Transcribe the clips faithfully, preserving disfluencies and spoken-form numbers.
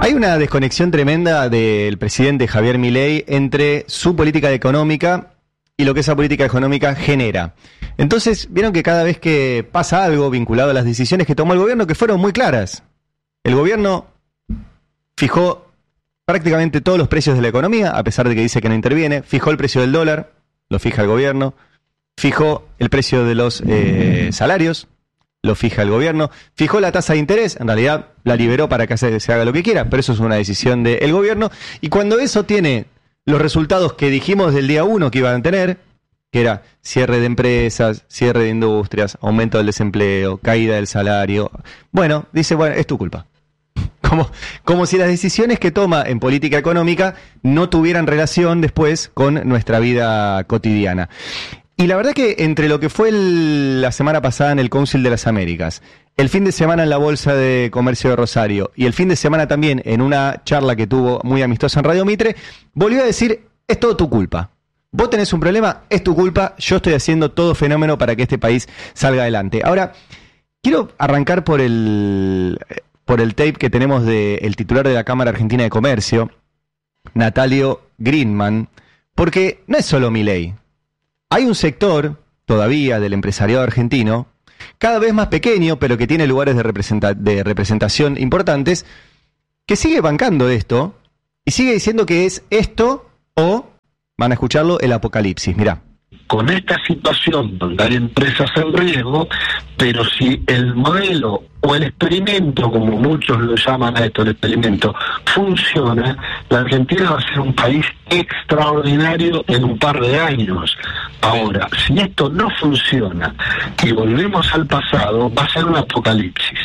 Hay una desconexión tremenda del presidente Javier Milei entre su política económica y lo que esa política económica genera. Entonces, vieron que cada vez que pasa algo vinculado a las decisiones que tomó el gobierno, que fueron muy claras. El gobierno fijó prácticamente todos los precios de la economía, a pesar de que dice que no interviene. Fijó el precio del dólar, lo fija el gobierno. Fijó el precio de los eh, salarios, lo fija el gobierno. Fijó la tasa de interés, en realidad la liberó para que se, se haga lo que quiera, pero eso es una decisión del gobierno. Y cuando eso tiene los resultados que dijimos del día uno que iban a tener, que era cierre de empresas, cierre de industrias, aumento del desempleo, caída del salario, bueno, dice, bueno, es tu culpa. Como, como si las decisiones que toma en política económica no tuvieran relación después con nuestra vida cotidiana. Y la verdad que entre lo que fue el, la semana pasada en el Cónsul de las Américas, el fin de semana en la Bolsa de Comercio de Rosario y el fin de semana también en una charla que tuvo muy amistosa en Radio Mitre, volvió a decir, es todo tu culpa. Vos tenés un problema, es tu culpa, yo estoy haciendo todo fenómeno para que este país salga adelante. Ahora, quiero arrancar por el, por el tape que tenemos del titular de la Cámara Argentina de Comercio, Natalio Greenman, porque no es solo Milei. Hay un sector, todavía, del empresariado argentino, cada vez más pequeño, pero que tiene lugares de, representa- de representación importantes, que sigue bancando esto y sigue diciendo que es esto o, van a escucharlo, el apocalipsis. Mirá. Con esta situación donde hay empresas en riesgo, pero si el modelo o el experimento, como muchos lo llaman a esto, el experimento, funciona, la Argentina va a ser un país extraordinario en un par de años. Ahora, si esto no funciona y volvemos al pasado, va a ser un apocalipsis.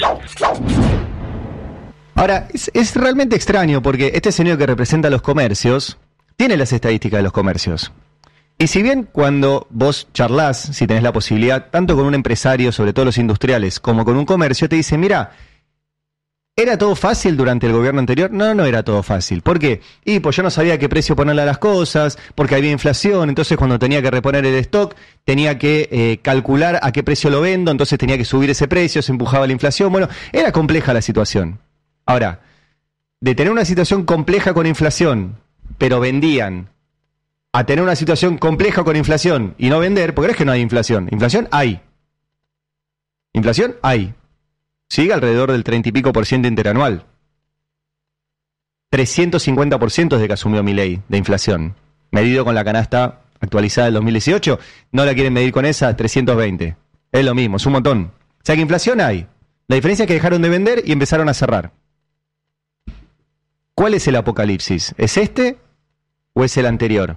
Ahora, es, es realmente extraño porque este señor que representa los comercios tiene las estadísticas de los comercios. Y si bien cuando vos charlás, si tenés la posibilidad, tanto con un empresario, sobre todo los industriales, como con un comercio, te dicen, mira, ¿era todo fácil durante el gobierno anterior? No, no era todo fácil. ¿Por qué? Y pues yo no sabía qué precio ponerle a las cosas, porque había inflación, entonces cuando tenía que reponer el stock, tenía que eh, calcular a qué precio lo vendo, entonces tenía que subir ese precio, se empujaba la inflación. Bueno, era compleja la situación. Ahora, de tener una situación compleja con inflación, pero vendían, a tener una situación compleja con inflación y no vender, porque no es que no hay inflación. Inflación hay. Inflación hay. Sigue alrededor del treinta y pico por ciento interanual. trescientos cincuenta por ciento desde que asumió Milei de inflación. Medido con la canasta actualizada del dos mil dieciocho, no la quieren medir con esa, trescientos veinte. Es lo mismo, es un montón. O sea que inflación hay. La diferencia es que dejaron de vender y empezaron a cerrar. ¿Cuál es el apocalipsis? ¿Es este o es el anterior?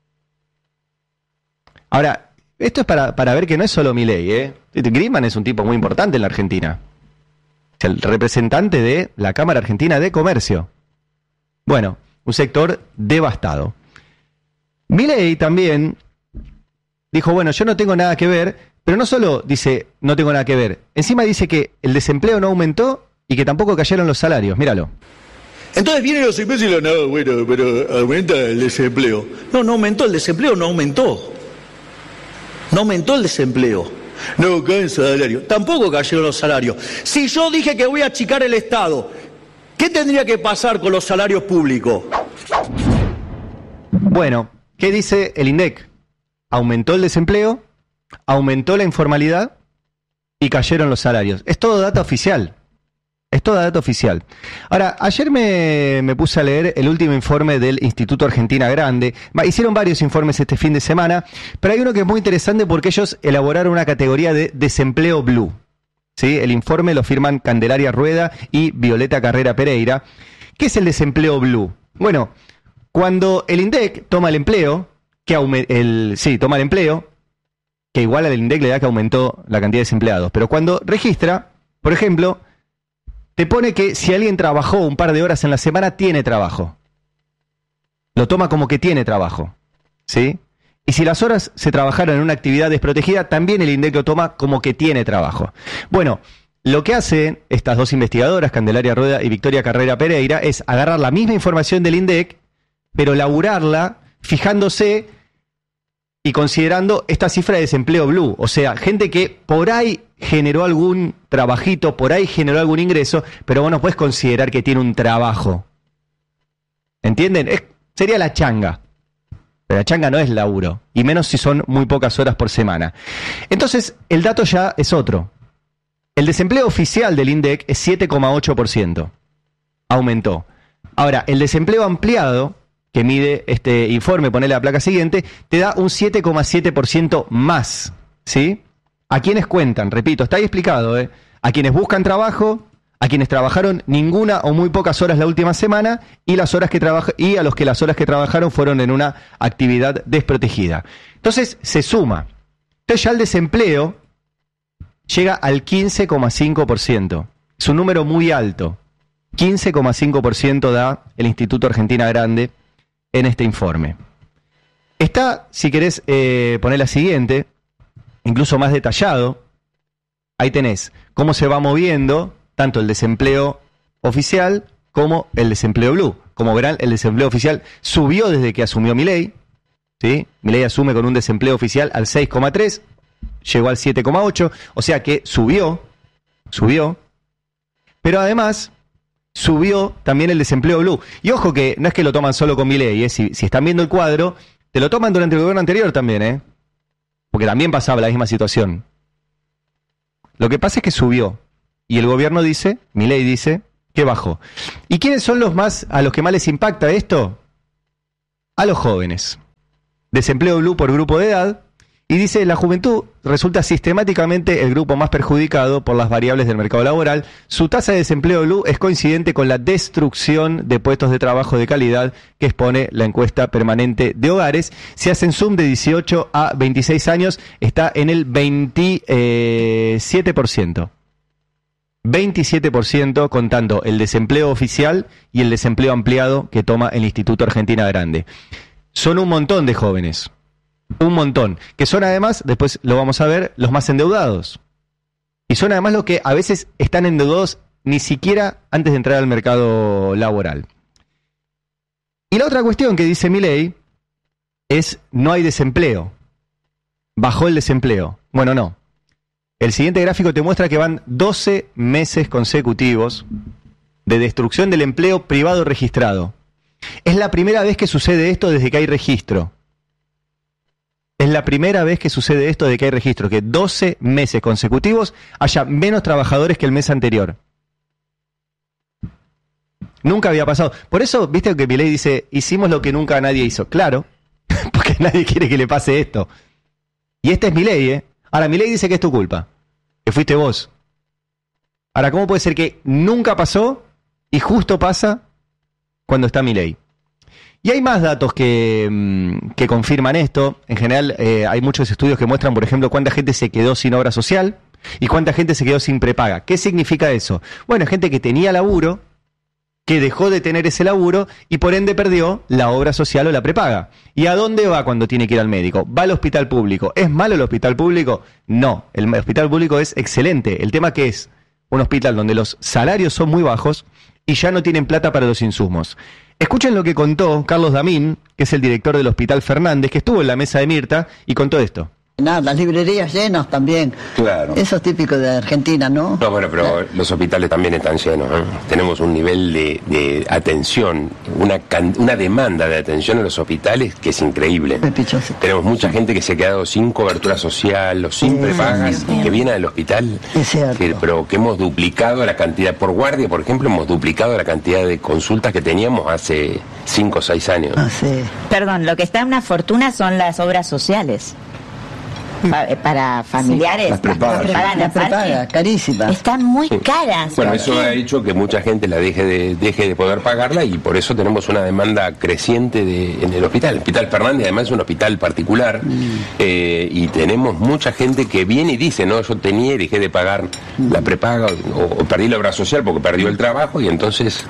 Ahora, esto es para, para ver que no es solo Milei, ¿eh? Greenman es un tipo muy importante en la Argentina. Es el representante de la Cámara Argentina de Comercio. Bueno, un sector devastado. Milei también dijo, bueno, yo no tengo nada que ver, pero no solo dice, no tengo nada que ver, encima dice que el desempleo no aumentó y que tampoco cayeron los salarios. Míralo. Entonces vienen los imbéciles y no, bueno, pero aumenta el desempleo. No, no aumentó el desempleo, no aumentó. No aumentó el desempleo. No caen salarios. Tampoco cayeron los salarios. Si yo dije que voy a achicar el Estado, ¿qué tendría que pasar con los salarios públicos? Bueno, ¿qué dice el INDEC? Aumentó el desempleo, aumentó la informalidad y cayeron los salarios. Es todo data oficial. Es toda data oficial. Ahora, ayer me, me puse a leer el último informe del Instituto Argentina Grande. Hicieron varios informes este fin de semana, pero hay uno que es muy interesante porque ellos elaboraron una categoría de desempleo blue. ¿Sí? El informe lo firman Candelaria Rueda y Violeta Carrera Pereira. ¿Qué es el desempleo blue? Bueno, cuando el INDEC toma el empleo, que aume- el, sí, toma el empleo, que igual al INDEC le da que aumentó la cantidad de desempleados, pero cuando registra, por ejemplo, te pone que si alguien trabajó un par de horas en la semana, tiene trabajo. Lo toma como que tiene trabajo. ¿Sí? Y si las horas se trabajaron en una actividad desprotegida, también el INDEC lo toma como que tiene trabajo. Bueno, lo que hacen estas dos investigadoras, Candelaria Rueda y Victoria Carrera Pereira, es agarrar la misma información del INDEC, pero laburarla fijándose y considerando esta cifra de desempleo blue. O sea, gente que por ahí generó algún trabajito, por ahí generó algún ingreso, pero vos no podés considerar que tiene un trabajo. ¿Entienden? Es, sería la changa. Pero la changa no es laburo, y menos si son muy pocas horas por semana. Entonces, el dato ya es otro. El desempleo oficial del INDEC es siete coma ocho por ciento. Aumentó. Ahora, el desempleo ampliado, que mide este informe, ponele la placa siguiente, te da un siete coma siete por ciento más. ¿Sí? ¿A quiénes cuentan? Repito, está ahí explicado, ¿eh? A quienes buscan trabajo, a quienes trabajaron ninguna o muy pocas horas la última semana, y, las horas que trabaja- y a los que las horas que trabajaron fueron en una actividad desprotegida. Entonces, se suma. Entonces ya el desempleo llega al quince coma cinco por ciento. Es un número muy alto. quince coma cinco por ciento da el Instituto Argentina Grande en este informe. Está, si querés eh, poner la siguiente, incluso más detallado. Ahí tenés cómo se va moviendo tanto el desempleo oficial como el desempleo blue. Como verán, el desempleo oficial subió desde que asumió Milei, ¿sí? Milei asume con un desempleo oficial al seis coma tres, llegó al siete coma ocho, o sea que subió, subió, pero además subió también el desempleo blue. Y ojo que no es que lo toman solo con Milei, ¿eh? si, si están viendo el cuadro, te lo toman durante el gobierno anterior también, ¿eh? Porque también pasaba la misma situación. Lo que pasa es que subió, y el gobierno dice, Milei dice, que bajó. ¿Y quiénes son los más, a los que más les impacta esto? A los jóvenes. Desempleo blue por grupo de edad. Y dice, la juventud resulta sistemáticamente el grupo más perjudicado por las variables del mercado laboral. Su tasa de desempleo blue es coincidente con la destrucción de puestos de trabajo de calidad que expone la encuesta permanente de hogares. Si hacen zoom de dieciocho a veintiséis años, está en el veintisiete por ciento. veintisiete por ciento contando el desempleo oficial y el desempleo ampliado que toma el Instituto Argentina Grande. Son un montón de jóvenes. Un montón, que son además, después lo vamos a ver, los más endeudados. Y son además los que a veces están endeudados ni siquiera antes de entrar al mercado laboral. Y la otra cuestión que dice Milei es, no hay desempleo. Bajó el desempleo. Bueno, no. El siguiente gráfico te muestra que van doce meses consecutivos de destrucción del empleo privado registrado. Es la primera vez que sucede esto desde que hay registro. Es la primera vez que sucede esto de que hay registro, que doce meses consecutivos haya menos trabajadores que el mes anterior. Nunca había pasado. Por eso, viste que Milei dice, hicimos lo que nunca nadie hizo. Claro, porque nadie quiere que le pase esto. Y este es Milei, ¿eh? Ahora, Milei dice que es tu culpa, que fuiste vos. Ahora, ¿cómo puede ser que nunca pasó y justo pasa cuando está Milei? Y hay más datos que, que confirman esto. En general, eh, hay muchos estudios que muestran, por ejemplo, cuánta gente se quedó sin obra social y cuánta gente se quedó sin prepaga. ¿Qué significa eso? Bueno, gente que tenía laburo, que dejó de tener ese laburo y por ende perdió la obra social o la prepaga. ¿Y a dónde va cuando tiene que ir al médico? Va al hospital público. ¿Es malo el hospital público? No, el hospital público es excelente. El tema que es un hospital donde los salarios son muy bajos y ya no tienen plata para los insumos. Escuchen lo que contó Carlos Damín, que es el director del Hospital Fernández, que estuvo en la mesa de Mirta y contó esto. Nada, las librerías llenas también. Claro. Eso es típico de Argentina, ¿no? No, bueno, pero los hospitales también están llenos, ¿eh? Tenemos un nivel de, de atención, una, can, una demanda de atención en los hospitales que es increíble. Pichoso. Tenemos mucha gente que se ha quedado sin cobertura social o sin Sí, prepagas sí, y sí. que viene al hospital. Es cierto. Que, pero que hemos duplicado la cantidad, por guardia, por ejemplo, hemos duplicado la cantidad de consultas que teníamos hace cinco o seis años. Ah, sí. Perdón, lo que está en una fortuna son las obras sociales. Pa- para familiares, Las prepagas. que pagan La aparte, prepaga, carísima. están muy caras. Bueno, ¿por eso qué? ha hecho que mucha gente la deje de, deje de poder pagarla y por eso tenemos una demanda creciente de, en el hospital. El Hospital Fernández además es un hospital particular eh, y tenemos mucha gente que viene y dice, no, yo tenía y dejé de pagar la prepaga o, o perdí la obra social porque perdió el trabajo y entonces...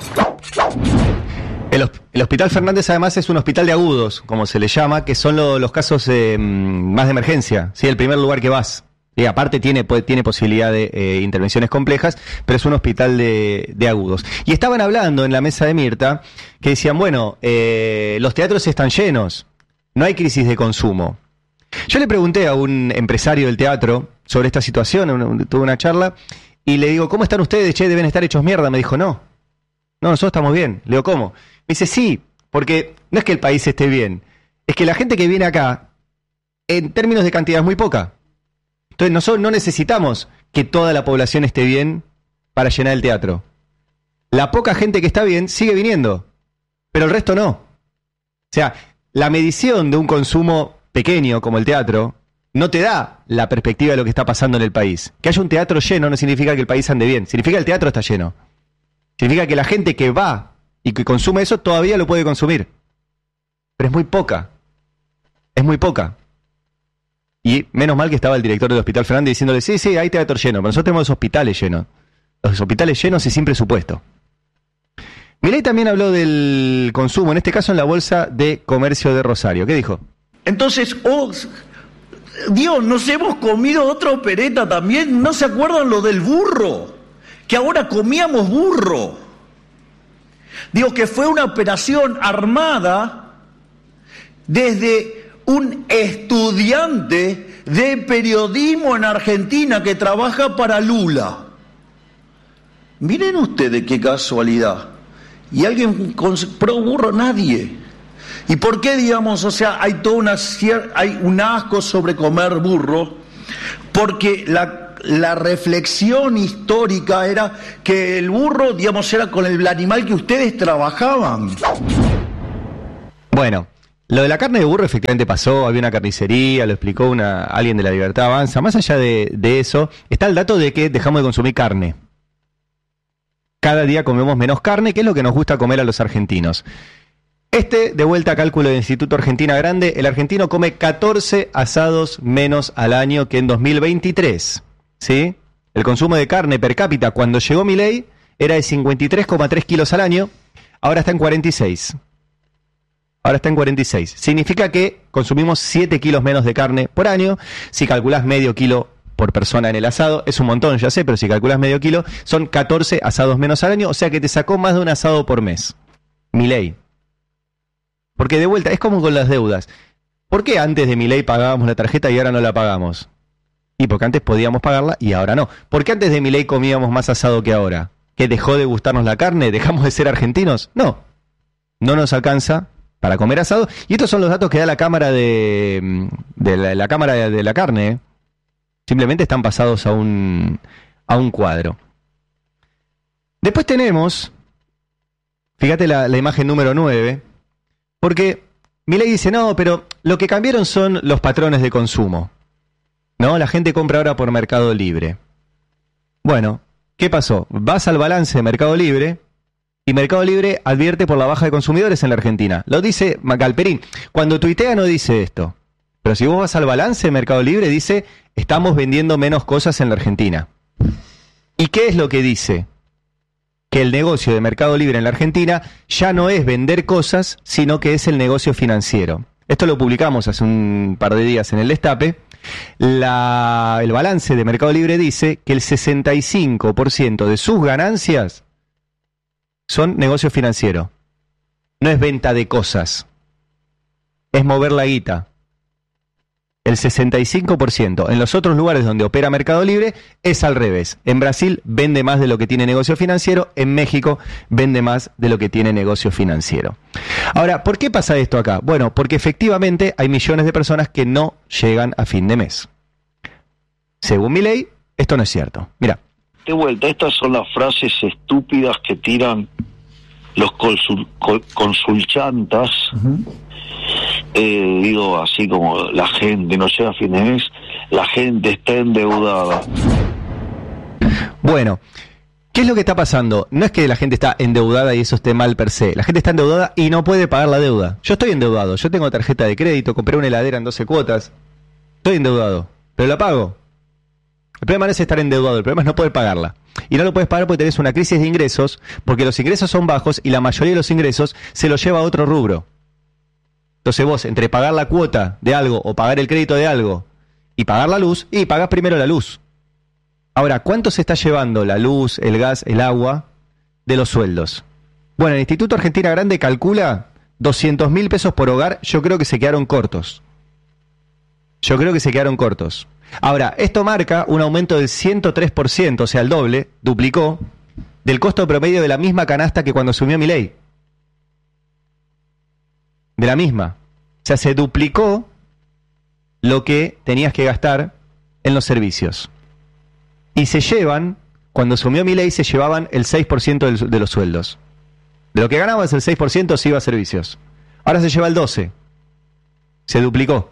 El, hosp- el Hospital Fernández además es un hospital de agudos, como se le llama, que son lo- los casos eh, más de emergencia, ¿sí? El primer lugar que vas. Y aparte tiene, puede- tiene posibilidad de eh, intervenciones complejas, pero es un hospital de, de agudos. Y estaban hablando en la mesa de Mirta que decían, bueno, eh, los teatros están llenos, no hay crisis de consumo. Yo le pregunté a un empresario del teatro sobre esta situación, un- tuve una charla, y le digo, ¿cómo están ustedes? Che, deben estar hechos mierda. Me dijo, no, no, nosotros estamos bien. Le digo, ¿cómo? Me dice, sí, porque no es que el país esté bien, es que la gente que viene acá, en términos de cantidad, es muy poca. Entonces nosotros no necesitamos que toda la población esté bien para llenar el teatro. La poca gente que está bien sigue viniendo, pero el resto no. O sea, la medición de un consumo pequeño como el teatro no te da la perspectiva de lo que está pasando en el país. Que haya un teatro lleno no significa que el país ande bien, significa que el teatro está lleno. Significa que la gente que va y que consume eso todavía lo puede consumir. Pero es muy poca. Es muy poca. Y menos mal que estaba el director del Hospital Fernández diciéndole, sí, sí, hay teatro lleno, pero nosotros tenemos los hospitales llenos. Los hospitales llenos y sin presupuesto. Milei también habló del consumo, en este caso en la Bolsa de Comercio de Rosario. ¿Qué dijo? Entonces, oh, Dios, nos hemos comido otra opereta también. ¿No se acuerdan lo del burro? Que ahora comíamos burro. Digo que fue una operación armada desde un estudiante de periodismo en Argentina que trabaja para Lula. Miren ustedes qué casualidad. ¿Y alguien compró burro? Nadie. ¿Y por qué, digamos, o sea, hay toda una cier- hay un asco sobre comer burro? Porque la, la reflexión histórica era que el burro, digamos, era con el animal que ustedes trabajaban. Bueno, lo de la carne de burro efectivamente pasó, había una carnicería, lo explicó una, alguien de La Libertad Avanza. Más allá de, de eso, está el dato de que dejamos de consumir carne. Cada día comemos menos carne, que es lo que nos gusta comer a los argentinos. Este, de vuelta a cálculo del Instituto Argentina Grande, el argentino come catorce asados menos al año que en dos mil veintitrés. ¿Sí? El consumo de carne per cápita cuando llegó Milei era de cincuenta y tres coma tres kilos al año, ahora está en cuarenta y seis. Ahora está en cuarenta y seis. Significa que consumimos siete kilos menos de carne por año. Si calculás medio kilo por persona en el asado, es un montón, ya sé, pero si calculas medio kilo, son catorce asados menos al año, o sea que te sacó más de un asado por mes. Milei. Porque de vuelta, es como con las deudas. ¿Por qué antes de Milei pagábamos la tarjeta y ahora no la pagamos? Y porque antes podíamos pagarla y ahora no. ¿Por qué antes de Milei comíamos más asado que ahora? ¿Que dejó de gustarnos la carne? ¿Dejamos de ser argentinos? No. No nos alcanza para comer asado. Y estos son los datos que da la Cámara de, de la, la Cámara de, de la Carne, ¿eh? Simplemente están pasados a un, a un cuadro. Después tenemos, fíjate la, la imagen número nueve, porque Milei dice, no, pero lo que cambiaron son los patrones de consumo. ¿No? La gente compra ahora por Mercado Libre. Bueno, ¿qué pasó? Vas al balance de Mercado Libre y Mercado Libre advierte por la baja de consumidores en la Argentina. Lo dice Galperín. Cuando tuitea no dice esto. Pero si vos vas al balance de Mercado Libre, dice, estamos vendiendo menos cosas en la Argentina. ¿Y qué es lo que dice? Que el negocio de Mercado Libre en la Argentina ya no es vender cosas, sino que es el negocio financiero. Esto lo publicamos hace un par de días en el Destape. La, el balance de Mercado Libre dice que el sesenta y cinco por ciento de sus ganancias son negocio financiero. No es venta de cosas. Es mover la guita. El sesenta y cinco por ciento. En los otros lugares donde opera Mercado Libre es al revés. En Brasil vende más de lo que tiene negocio financiero, en México vende más de lo que tiene negocio financiero. Ahora, ¿por qué pasa esto acá? Bueno, porque efectivamente hay millones de personas que no llegan a fin de mes. Según Milei, esto no es cierto. Mira. De vuelta, estas son las frases estúpidas que tiran los consul, consulchantas. Uh-huh. Eh, digo así como la gente no llega a fin de mes, la gente está endeudada. Bueno, ¿qué es lo que está pasando? No es que la gente está endeudada y eso esté mal per se. La gente está endeudada y no puede pagar la deuda. Yo estoy endeudado, yo tengo tarjeta de crédito, compré una heladera en doce cuotas. Estoy endeudado, pero la pago. El problema no es estar endeudado, el problema es no poder pagarla. Y no lo puedes pagar porque tenés una crisis de ingresos, porque los ingresos son bajos y la mayoría de los ingresos se los lleva a otro rubro. Entonces vos, entre pagar la cuota de algo o pagar el crédito de algo y pagar la luz, y pagás primero la luz. Ahora, ¿cuánto se está llevando la luz, el gas, el agua de los sueldos? Bueno, el Instituto Argentina Grande calcula doscientos mil pesos por hogar. Yo creo que se quedaron cortos. Yo creo que se quedaron cortos. Ahora, esto marca un aumento del ciento tres por ciento, o sea, el doble, duplicó, del costo promedio de la misma canasta que cuando asumió Milei. de la misma. O sea, se duplicó lo que tenías que gastar en los servicios. Y se llevan, cuando asumió Milei, se llevaban el seis por ciento del, de los sueldos. De lo que ganabas, el seis por ciento se iba a servicios. Ahora se lleva el doce por ciento. Se duplicó.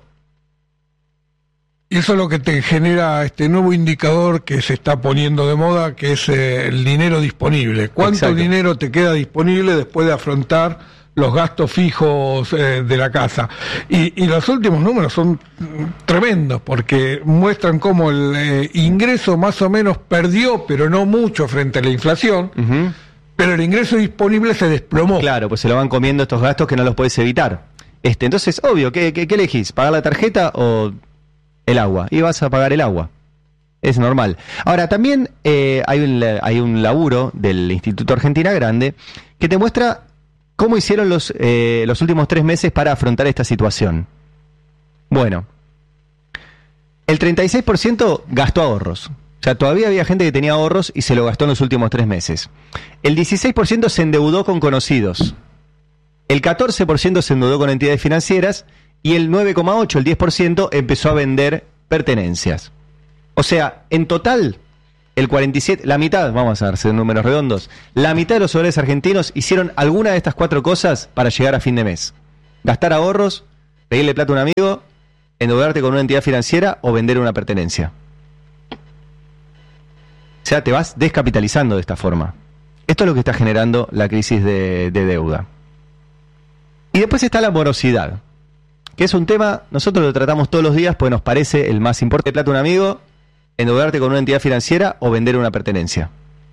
Y eso es lo que te genera este nuevo indicador que se está poniendo de moda, que es eh, el dinero disponible. ¿Cuánto Exacto. dinero te queda disponible después de afrontar los gastos fijos eh, de la casa? Y, y los últimos números son tremendos, porque muestran cómo el eh, ingreso más o menos perdió, pero no mucho frente a la inflación, Uh-huh. pero el ingreso disponible se desplomó. Claro, pues se lo van comiendo estos gastos que no los puedes evitar. Este, entonces, obvio, ¿qué, qué, qué elegís? ¿Pagar la tarjeta o el agua? Y vas a pagar el agua. Es normal. Ahora, también eh, hay, un, hay un laburo del Instituto Argentina Grande que te muestra cómo hicieron los, eh, los últimos tres meses para afrontar esta situación. Bueno, el treinta y seis por ciento gastó ahorros. O sea, todavía había gente que tenía ahorros y se lo gastó en los últimos tres meses. El dieciséis por ciento se endeudó con conocidos. El catorce por ciento se endeudó con entidades financieras y el nueve coma ocho por ciento, el diez por ciento, empezó a vender pertenencias. O sea, en total, el cuarenta y siete por ciento, la mitad, vamos a hacer números redondos, la mitad de los hogares argentinos hicieron alguna de estas cuatro cosas para llegar a fin de mes. Gastar ahorros, pedirle plata a un amigo, endeudarte con una entidad financiera o vender una pertenencia. O sea, te vas descapitalizando de esta forma. Esto es lo que está generando la crisis de, de deuda. Y después está la morosidad, que es un tema, nosotros lo tratamos todos los días, pues nos parece el más importante. La plata un amigo, endeudarte con una entidad financiera o vender una pertenencia. O sea, te vas descapitalizando de esta forma. Esto es lo que está generando la crisis de, de deuda. Y después está la morosidad, que es un tema, nosotros lo tratamos todos los días, pues nos parece el más importante. Plata un amigo, endeudarte con una entidad financiera o vender una pertenencia.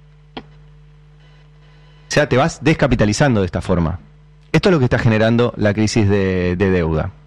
O sea, te vas descapitalizando de esta forma. Esto es lo que está generando la crisis de, de deuda.